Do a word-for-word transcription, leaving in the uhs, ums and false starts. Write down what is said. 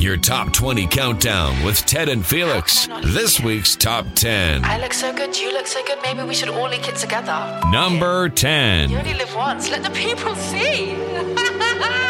Your top twenty countdown with Ted and Felix. This week's top ten. I look so good, you look so good, maybe we should all link it together. Number ten. You only live once, let the people see.